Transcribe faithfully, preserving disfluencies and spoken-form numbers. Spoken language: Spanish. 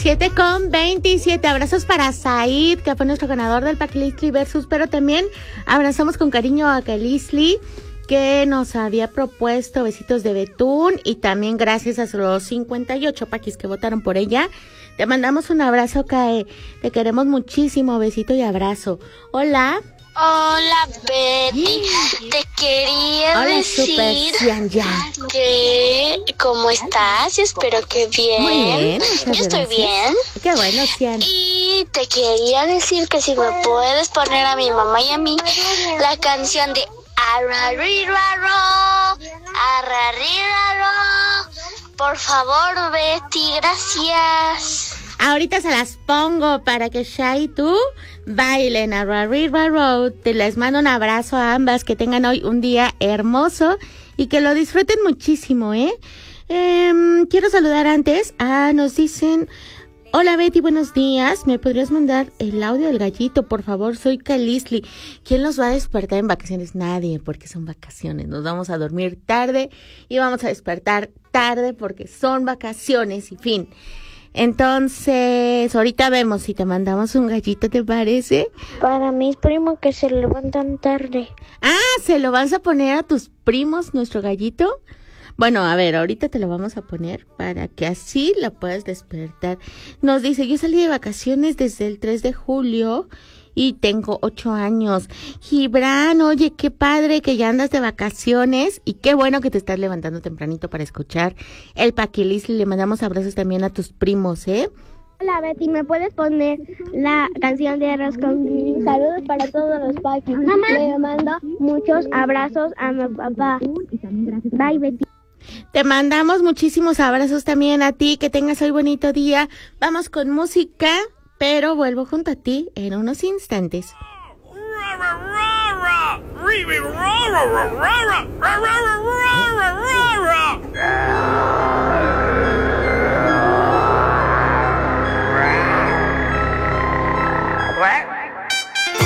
siete con veintisiete. Abrazos para Said, que fue nuestro ganador del Paquilisli Versus, pero también abrazamos con cariño a Kalisli, que nos había propuesto besitos de betún, y también gracias a los cincuenta y ocho paquis que votaron por ella. Te mandamos un abrazo, Kae. Te queremos muchísimo. Besito y abrazo. Hola. Hola, Betty. Te quería Hola, decir Super ya. que cómo estás. Espero que bien. Muy bien. Yo estoy bien. Qué bueno, Cian. Y te quería decir que si me puedes poner a mi mamá y a mí la canción de Arrariraro, Arrariraro. Por favor, Betty, gracias. Ahorita se las pongo para que Shai y tú bailen a River Road. Te les mando un abrazo a ambas. Que tengan hoy un día hermoso y que lo disfruten muchísimo, ¿eh? eh quiero saludar antes. Ah, nos dicen... Hola Betty, buenos días. ¿Me podrías mandar el audio del gallito, por favor? Soy Kalisli. ¿Quién los va a despertar en vacaciones? Nadie, porque son vacaciones. Nos vamos a dormir tarde y vamos a despertar tarde porque son vacaciones y fin. Entonces, ahorita vemos si te mandamos un gallito, ¿te parece? Para mis primos que se levantan tarde. Ah, ¿se lo vas a poner a tus primos, nuestro gallito? Bueno, a ver, ahorita te lo vamos a poner para que así la puedas despertar. Nos dice, yo salí de vacaciones desde el tres de julio y tengo ocho años. Gibran, oye, qué padre que ya andas de vacaciones y qué bueno que te estás levantando tempranito para escuchar el Paquilisli. Le mandamos abrazos también a tus primos, ¿eh? Hola Betty, ¿me puedes poner la canción de Arroz con Gris? Saludos para todos los Paquis. Le mando muchos abrazos a mi papá. Bye Betty. Te mandamos muchísimos abrazos también a ti, que tengas hoy bonito día. Vamos con música, pero vuelvo junto a ti en unos instantes.